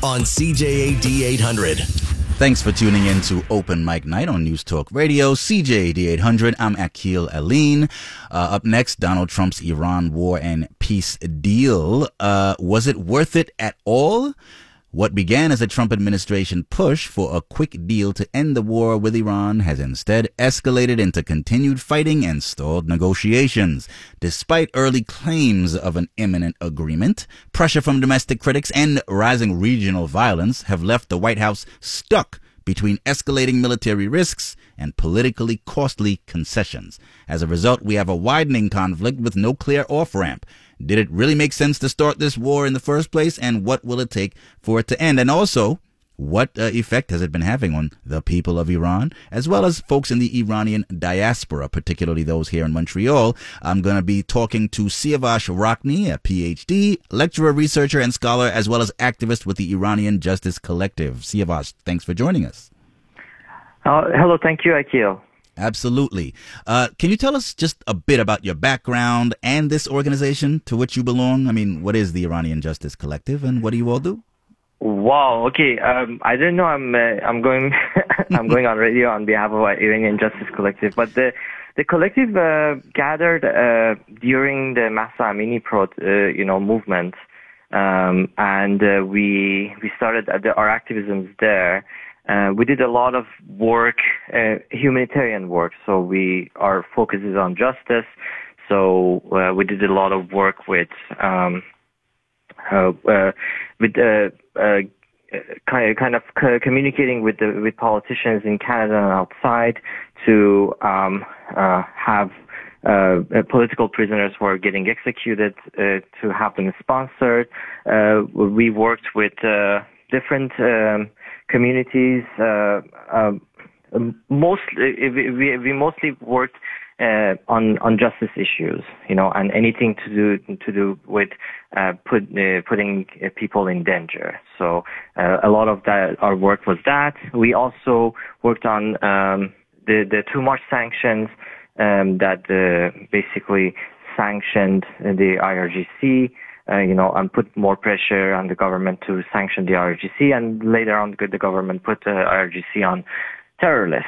on CJAD 800. Thanks for tuning in to Open Mic Night on News Talk Radio, CJAD 800. I'm Akil Aline. Up next, Donald Trump's Iran war and peace deal. Was it worth it at all? What began as a Trump administration push for a quick deal to end the war with Iran has instead escalated into continued fighting and stalled negotiations. Despite early claims of an imminent agreement, pressure from domestic critics and rising regional violence have left the White House stuck between escalating military risks and politically costly concessions. As a result, we have a widening conflict with no clear off-ramp. Did it really make sense to start this war in the first place, and what will it take for it to end? And also, what effect has it been having on the people of Iran, as well as folks in the Iranian diaspora, particularly those here in Montreal? I'm going to be talking to Siavash Rokni, a PhD, lecturer, researcher, and scholar, as well as activist with the Iranian Justice Collective. Siavash, thanks for joining us. Hello, thank you, Akil. Absolutely. Can you tell us just a bit about your background and this organization to which you belong? I mean, what is the Iranian Justice Collective, and what do you all do? Wow. Okay. I didn't know I'm going I'm going on radio on behalf of Iranian Justice Collective, but the collective gathered during the Mahsa Amini movement, and we started our activisms there. We did a lot of work, humanitarian work. So our focus is on justice. So we did a lot of work with communicating with politicians in Canada and outside to have political prisoners who are getting executed to have them sponsored. We worked with different communities. We mostly worked on justice issues, and anything to do with putting people in danger. So a lot of that, our work was that. We also worked on the too much sanctions that basically sanctioned the IRGC. And put more pressure on the government to sanction the IRGC, and later on the government put the IRGC on terror list.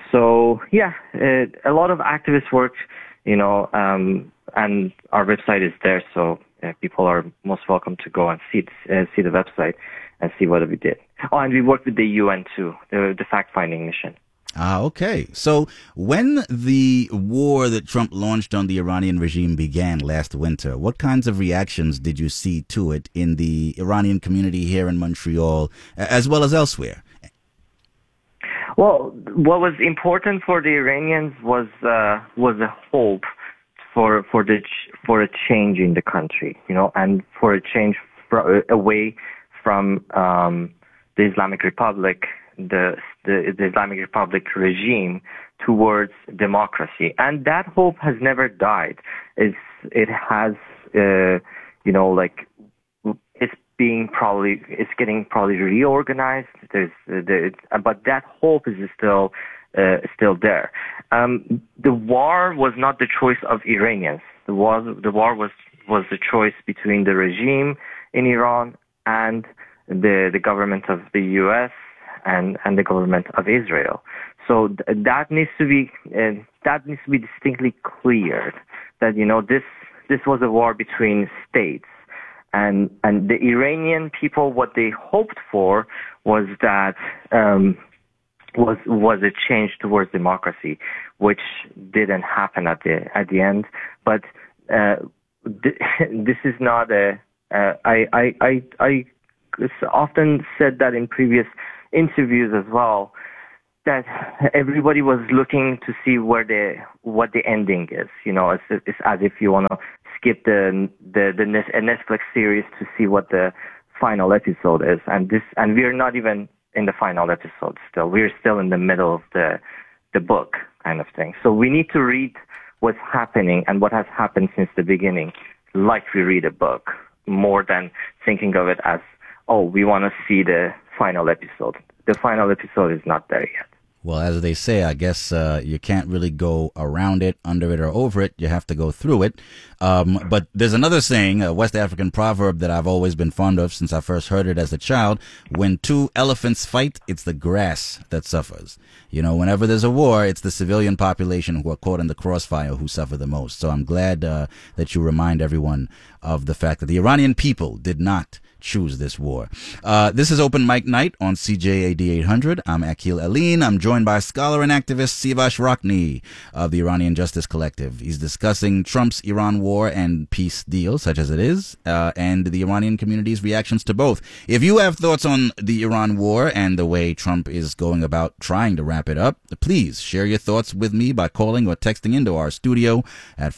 A lot of activist work, and our website is there, so people are most welcome to go and see the website and see what we did. Oh, and we worked with the UN too, the fact-finding mission. Okay. So when the war that Trump launched on the Iranian regime began last winter, what kinds of reactions did you see to it in the Iranian community here in Montreal, as well as elsewhere? Well, what was important for the Iranians was a hope for a change in the country, and for a change away from the Islamic Republic, the Islamic Republic regime, towards democracy. And that hope has never died. It has, it's getting probably reorganized. But that hope is still there. The war was not the choice of Iranians. The war was the choice between the regime in Iran and the government of the U.S. and the government of Israel. So that needs to be distinctly cleared, that this was a war between states, and the Iranian people, what they hoped for was that was a change towards democracy, which didn't happen at the end. But this is not I often said that in previous interviews as well, that everybody was looking to see what the ending is. It's as if you want to skip a Netflix series to see what the final episode is, and we're not even in the final episode still. We're still in the middle of the book kind of thing. So we need to read what's happening and what has happened since the beginning, like we read a book, more than thinking of it as, oh, we want to see the final episode. The final episode is not there yet. Well, as they say, I guess you can't really go around it, under it, or over it. You have to go through it. But there's another saying, a West African proverb that I've always been fond of since I first heard it as a child. When two elephants fight, it's the grass that suffers. You know, whenever there's a war, it's the civilian population who are caught in the crossfire who suffer the most. So I'm glad that you remind everyone of the fact that the Iranian people did not choose this war. This is Open Mic Night on CJAD 800. I'm Akil Aline. I'm joined by scholar and activist Siavash Rokni of the Iranian Justice Collective. He's discussing Trump's Iran war and peace deal, such as it is, and the Iranian community's reactions to both. If you have thoughts on the Iran war and the way Trump is going about trying to wrap it up, please share your thoughts with me by calling or texting into our studio at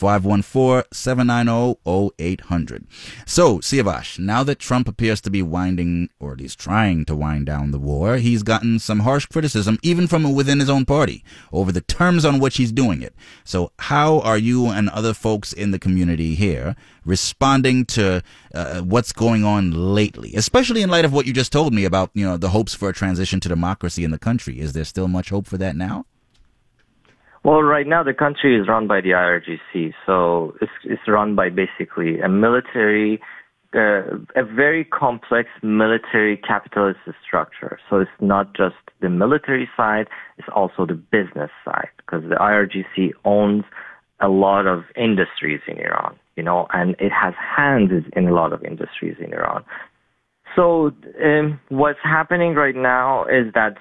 514-790-0800. So, Siavash, now that Trump appears to be winding, or at least trying to wind down the war, he's gotten some harsh criticism, even from within his own party, over the terms on which he's doing it. So how are you and other folks in the community here responding to what's going on lately, especially in light of what you just told me about, you know, the hopes for a transition to democracy in the country? Is there still much hope for that now? Well, right now the country is run by the IRGC, so it's run by basically a military, a very complex military capitalist structure. So it's not just the military side, it's also the business side, because the IRGC owns a lot of industries in Iran, you know, and it has hands in a lot of industries in Iran. So what's happening right now is that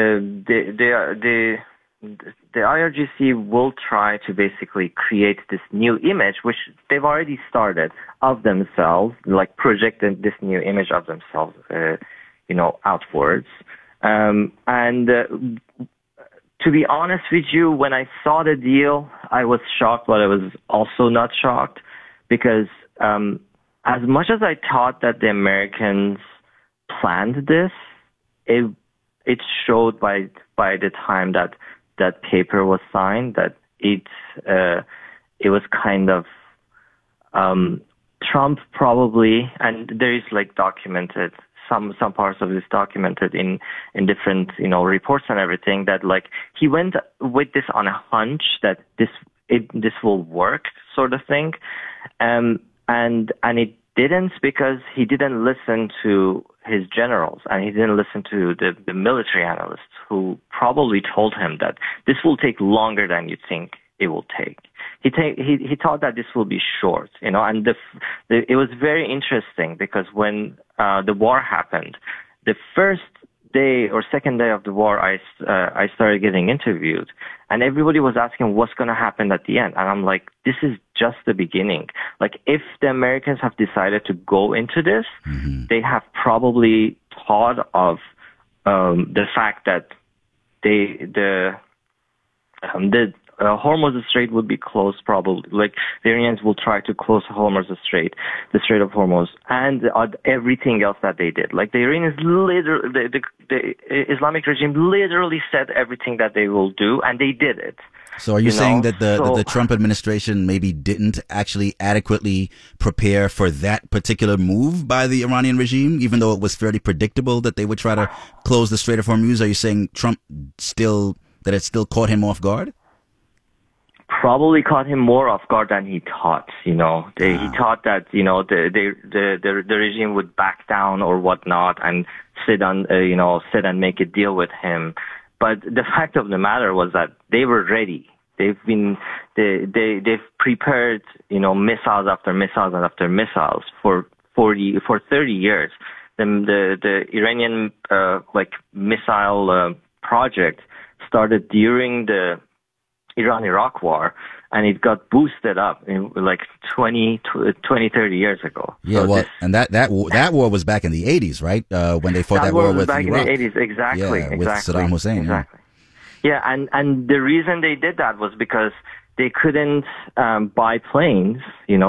the IRGC will try to basically create this new image, which they've already started, of themselves, like project this new image of themselves, you know, outwards. To be honest with you, when I saw the deal, I was shocked, but I was also not shocked, because as much as I thought that the Americans planned this, it showed by the time that paper was signed that it was kind of Trump probably, and there is like documented some parts of this documented in different, you know, reports and everything, that like he went with this on a hunch that this will work, sort of thing, and it didn't, because he didn't listen to his generals, and he didn't listen to the military analysts, who probably told him that this will take longer than you think it will take. He thought that this will be short, you know, and it was very interesting, because when the war happened, the first day or second day of the war, I started getting interviewed, and everybody was asking what's going to happen at the end. And I'm like, this is just the beginning. Like, if the Americans have decided to go into this, they have probably thought of the fact that the Hormuz Strait would be closed, probably. Like, the Iranians will try to close Hormuz Strait, the Strait of Hormuz, and everything else that they did. Like, the Iranians literally, the Islamic regime literally said everything that they will do, and they did it. So are you saying that the Trump administration maybe didn't actually adequately prepare for that particular move by the Iranian regime, even though it was fairly predictable that they would try to close the Strait of Hormuz? Are you saying Trump that it still caught him off guard? Probably caught him more off guard than he thought. You know, he thought that, you know, the regime would back down or whatnot and sit and make a deal with him. But the fact of the matter was that they were ready. They've prepared, you know, missiles after missiles and after missiles for 30 years. The Iranian missile project started during the Iran-Iraq war, and it got boosted up in like 30 years ago. Yeah, so and that war was back in the 80s, right? When they fought that war with back Iraq. In the 80s, exactly. Yeah, with Saddam Hussein. Exactly. Yeah, and the reason they did that was because they couldn't buy planes, you know,